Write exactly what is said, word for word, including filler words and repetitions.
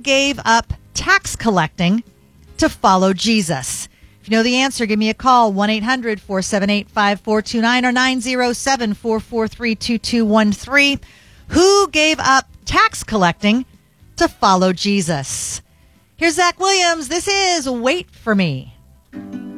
gave up tax collecting to follow Jesus? If you know the answer, give me a call, one eight hundred four seven eight five four two nine or nine oh seven four four three two two one three. Who gave up tax collecting to follow Jesus? Here's Zach Williams. This is Wait For Me.